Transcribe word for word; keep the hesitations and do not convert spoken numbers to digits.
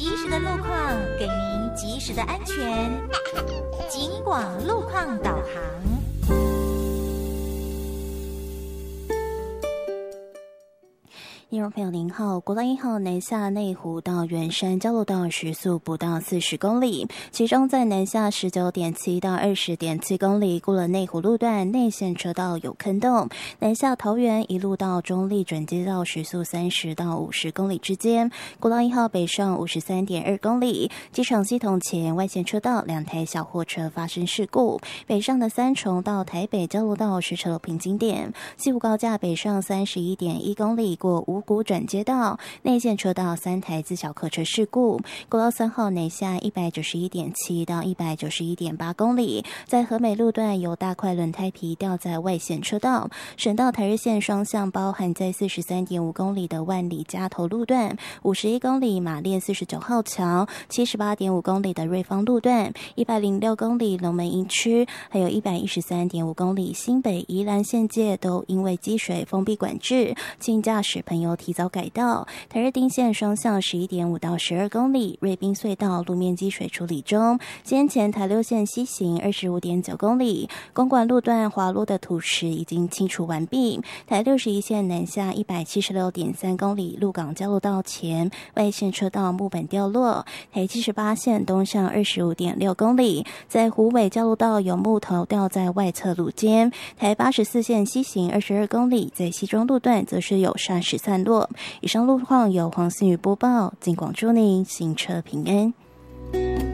及时的路况，给您及时的安全。警广路况导航。 听众朋友您好，国道一号南下内湖到圆山交流道时速不到四十公里，其中在南下 十九点七 到 二十点七 公里过了内湖路段内线车道有坑洞，南下桃园一路到中立转接道时速三十到五十公里之间。国道一号北上 五十三点二 公里，机场系统前外线车道两台小货车发生事故，北上的三重到台北交流道是车流瓶颈点，西湖高架北上 三十一点一 公里过五股转接道内线车道三台自小客车事故，国道三号南下 一百九十一点七 到 一百九十一点八 公里，在和美路段有大块轮胎皮掉在外线车道，省道台日线双向包含在 四十三点五 公里的万里夹头路段，五十一公里马练四十九号桥， 七十八点五 公里的瑞芳路段，一百零六公里龙门营区，还有一百一十三点五 公里新北宜兰县界都因为积水封闭管制，请驾驶朋友提早改道。台日丁线双向 十一点五 到十二公里，瑞滨隧道路面积水处理中，先前台六线西行 二十五点九 公里，公馆路段滑落的土石已经清除完毕，台六十一线南下 一百七十六点三 公里，鹿港交流道前外线车道木本掉落，台七十八线东向 二十五点六 公里，在虎尾交流道有木头掉在外侧路肩，台八十四线西行二十二公里，在西庄路段则是有砂石散落。以上路况由黄思雨播报，尽广祝您行车平安。